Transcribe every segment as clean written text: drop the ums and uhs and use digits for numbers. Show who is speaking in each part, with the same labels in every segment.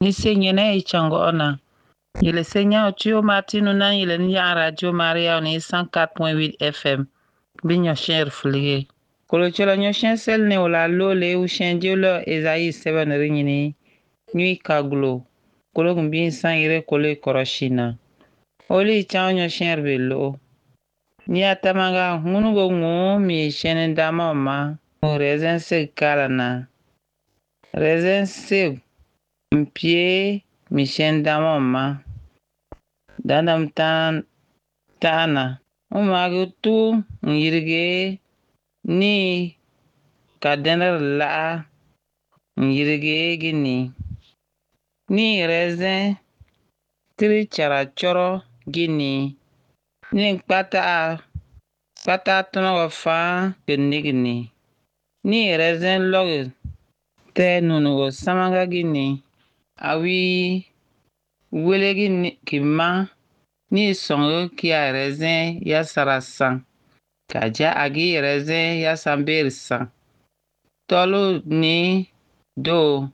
Speaker 1: Ni senyene ichango ona. Il senya otio Martino na il nya Radio Maria on 104.8 FM. Binyo cher flige. Kolo chola nyo chen sel ne ola lo le u chen diolo Esaïe 7 ringini. Nui kaglo. Kolo gumbin san ire kolo koroshina. Oli chan nyo chen belo. Ni atamaga hunugo ngu mi chen dama ma. Rezen se kalana. Rezen se mpie mi chen dama ma. Danam tan tana. Umagu tu yirige ni kadener la yirige gini. Ni rezen tri chara choro gini. Ni pata tono fa gini. Ni rezen log te nunugo samaga gini. Awi wele gini kima. Ni songo kia rezen ya sarasan. Kaja agi rezen ya sambersan. Tolo ni do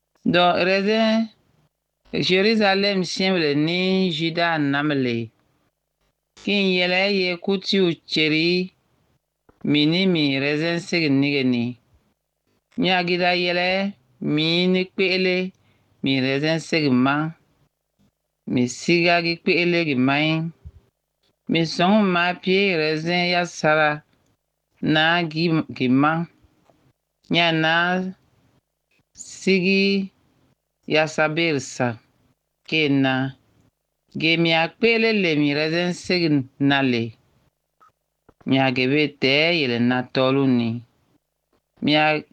Speaker 1: rezen Jerusalem siemble ni Juda namle. Kin yele ye kuti ucheri minimi rezen sig nigeni. Nyagida yele mini kwele mi rezen sig ma. Mi siga gi kwele gi main. Mi song ma pie rezen ya sara na gi ma. Nya na sigi ya sabirsa. Kena. Ge mi akpele le mi rezen sig na le. Mi agebe te yele na tolu ni. Mi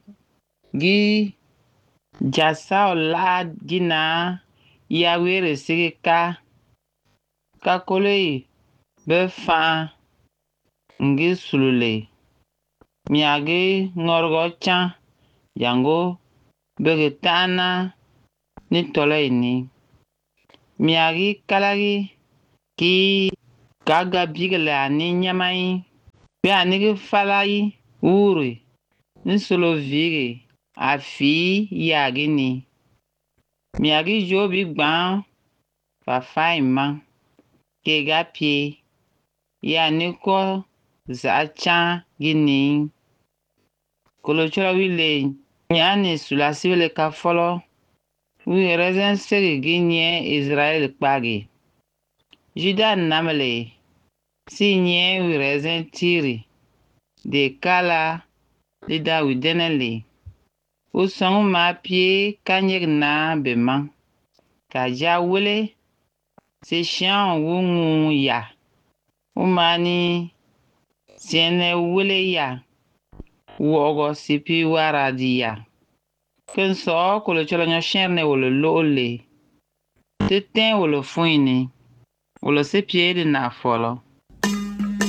Speaker 1: agi jasa ola gina ya were sigi ka. Ka kolei be fa ngi sulule. Mi agi ngorgo chan yango bege tana ni tole ini. Mi agi kalagi ki kaga bigele ani nyamai. Be anigi falai uri ni solo vigi afi yagi ni. Mi agi jo big bang fa faima ke ga pie ya ni ko za chan gini. Kolo chola wile nyani sulasi wile ka folo. Wi rezen segi ginye Israel kpagi. Juda namle. Si nye wi rezen tiri. De kala lida wi denele. U song ma pie kanyeg na bema. Ka ja wile. Si shan wungu ya. Umani siene wile ya. Wogo sipi waradi ya. Ken so kolo chola nyo sherne wolo lole. Te ten wolo fuini. Wolo se pie de na folo.